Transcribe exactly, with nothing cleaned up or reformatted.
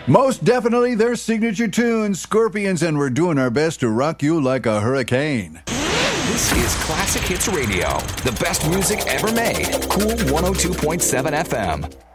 Most definitely their signature tune, Scorpions, and we're doing our best to rock you like a hurricane. This is Classic Hits Radio, the best music ever made. Cool one oh two point seven F M.